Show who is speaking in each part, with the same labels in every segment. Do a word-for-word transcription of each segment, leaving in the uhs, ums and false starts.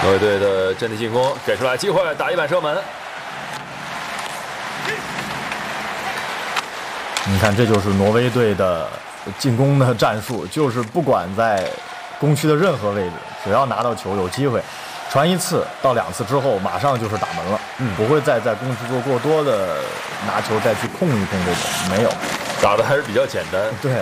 Speaker 1: 挪威队的阵地进攻给出来机会，打一板射门。
Speaker 2: 你看，这就是挪威队的进攻的战术，就是不管在攻区的任何位置，只要拿到球有机会，传一次到两次之后，马上就是打门了，嗯，不会再在攻区做过多的拿球再去控一控这种，没有，
Speaker 1: 打的还是比较简单。
Speaker 2: 对。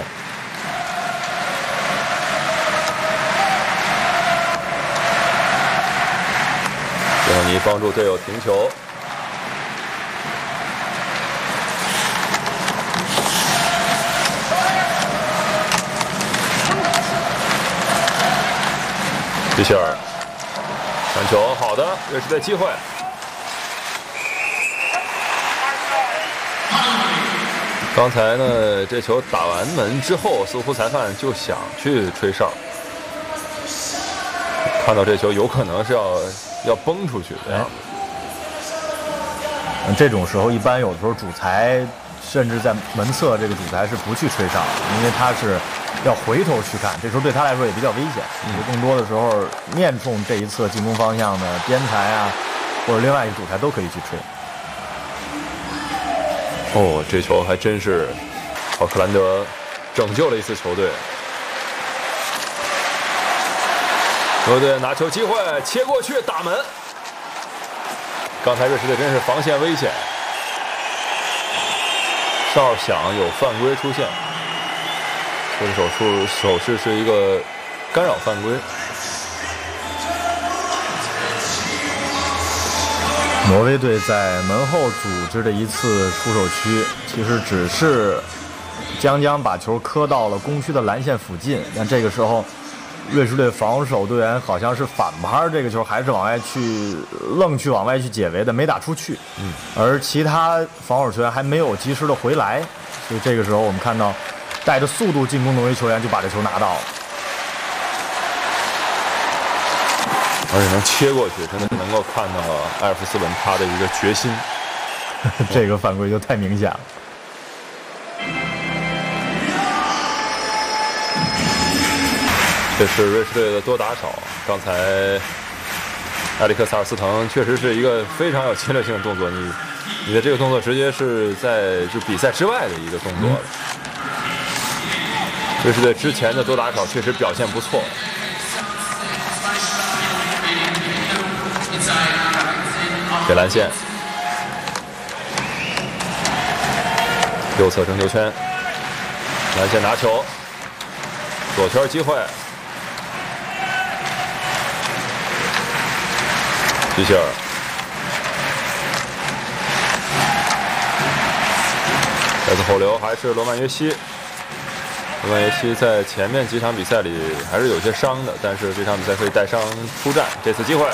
Speaker 1: 最后你帮助队友停球。皮切尔传球，好的，瑞士队机会。刚才呢，这球打完门之后，似乎裁判就想去吹哨，看到这球有可能是要要崩出去的样子。
Speaker 2: 这种时候，一般有的时候主裁甚至在门侧，这个主裁是不去吹哨，因为他是要回头去看，这时候对他来说也比较危险。嗯，更多的时候面冲这一侧进攻方向的边裁啊，或者另外一个主裁都可以去吹。
Speaker 1: 哦，这球还真是奥克兰德拯救了一次球队。球队拿球机会切过去打门。刚才瑞士队真是防线危险，哨响有犯规出现，这个手术手势是一个干扰犯规。
Speaker 2: 挪威队在门后组织的一次出手区，其实只是将将把球磕到了攻区的蓝线附近，但这个时候瑞士队防守队员好像是反拍这个球，还是往外去愣去往外去解围的，没打出去。嗯，而其他防守球员还没有及时的回来，所以这个时候我们看到带着速度进攻挪威球员就把这球拿到了，
Speaker 1: 而且能切过去，真的能够看到埃尔夫斯文他的一个决心。
Speaker 2: 这个犯规就太明显了。
Speaker 1: 这是瑞士队的多打少。刚才埃里克萨尔斯滕确实是一个非常有侵略性的动作，你你的这个动作直接是在就比赛之外的一个动作了。瑞士队之前的多打少确实表现不错。给蓝线，右侧争球圈，蓝线拿球，左圈机会。皮切尔，来自后流还是罗曼约西。罗曼约西在前面几场比赛里还是有些伤的，但是这场比赛可以带伤出战。这次机会，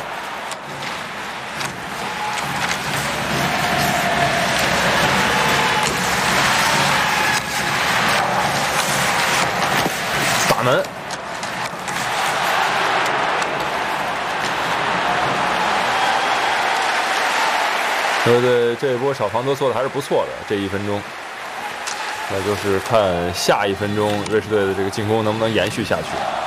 Speaker 1: 打门。对对，这一波少防多做的还是不错的。这一分钟，那就是看下一分钟瑞士队的这个进攻能不能延续下去。